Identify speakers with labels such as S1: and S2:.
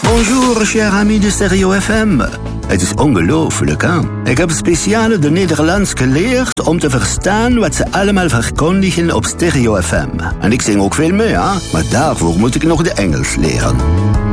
S1: Bonjour, cher ami de Stereo FM. Het is ongelooflijk, hè? Ik heb speciaal de Nederlands geleerd om te verstaan wat ze allemaal verkondigen op Stereo FM. En ik zing ook veel mee, hè? Maar daarvoor moet ik nog de Engels leren.